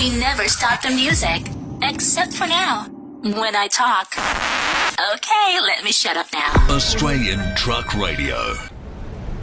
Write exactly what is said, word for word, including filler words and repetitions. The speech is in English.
We never stop the music. Except for now. When I talk. Okay, let me shut up now. Australian Truck Radio.